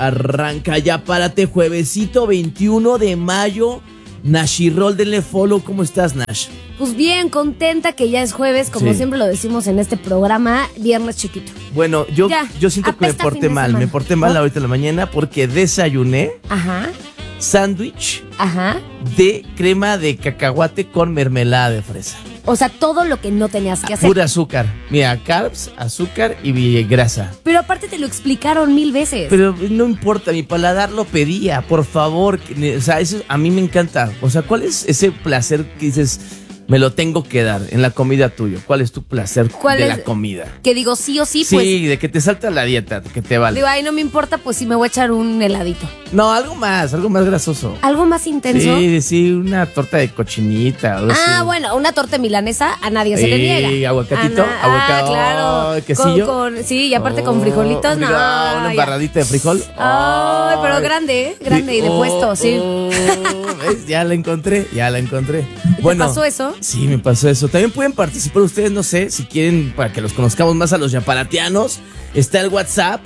arranca ya, párate, juevesito 21 de mayo. Nashirol, denle follow. ¿Cómo estás, Nash? Pues bien, contenta que ya es jueves, como siempre lo decimos en este programa, viernes chiquito. Bueno, yo siento que me porté mal. Me porté mal ahorita en la mañana porque desayuné sándwich de crema de cacahuate con mermelada de fresa. O sea, todo lo que no tenías que hacer. Pura azúcar. Mira, carbs, azúcar y grasa. Pero aparte te lo explicaron 1000 veces. Pero no importa, mi paladar lo pedía, por favor. O sea, eso a mí me encanta. O sea, ¿cuál es ese placer que dices, me lo tengo que dar en la comida tuyo? ¿Cuál es tu placer de la comida? Que digo sí o sí, sí, pues. Sí, de que te salta la dieta, que te vale. Digo, ay, no me importa, pues si me voy a echar un heladito. No, algo más grasoso. ¿Algo más intenso? Sí, una torta de cochinita. Bueno, una torta milanesa a nadie se le niega. Sí, aguacatito, aguacado. Claro. Quesillo. Sí, y aparte con frijolitos, no. Una embarradita de frijol. Ay, pero grande y de puesto, sí. ¿Ves? Ya la encontré. ¿Te pasó eso? Sí, me pasó eso. También pueden participar ustedes, no sé, si quieren, para que los conozcamos más a los yaparatianos. Está el WhatsApp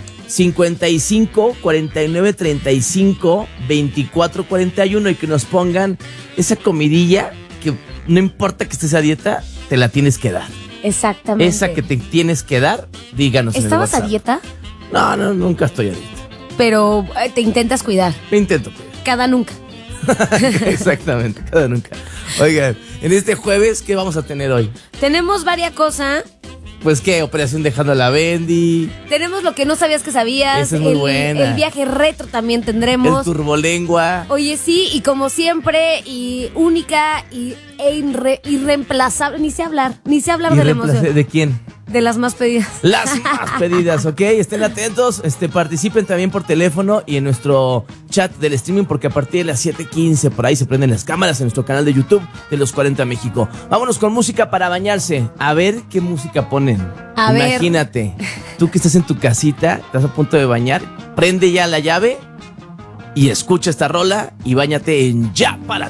55 49 35 24 41 y que nos pongan esa comidilla que no importa que estés a dieta, te la tienes que dar. Exactamente. Esa que te tienes que dar, díganos en el WhatsApp. ¿Estabas a dieta? No, nunca estoy a dieta. Pero te intentas cuidar. Me intento cuidar. Cada nunca. Exactamente, cada nunca. Oigan, en este jueves, ¿qué vamos a tener hoy? Tenemos varias cosas. Pues qué, operación dejando a la Bendy. Tenemos lo que no sabías que sabías. Esa es muy buena. El viaje retro también tendremos. El turbolengua. Oye, sí, y como siempre, y única irreemplazable. Ni sé hablar de la emoción. ¿De quién? De las más pedidas. Las más pedidas, ¿ok? Estén atentos, participen también por teléfono y en nuestro chat del streaming, porque a partir de las 7:15 por ahí se prenden las cámaras en nuestro canal de YouTube de Los 40 México. Vámonos con música para bañarse. A ver qué música ponen. Imagínate, tú que estás en tu casita, estás a punto de bañar, prende ya la llave y escucha esta rola y báñate en Ya Para